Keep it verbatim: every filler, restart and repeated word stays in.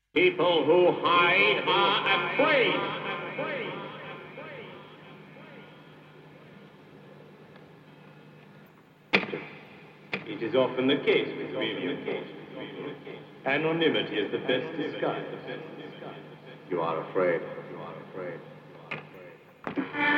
People who hide are afraid. It is often the case with William. Anonymity is the best disguise. You are afraid. You are afraid.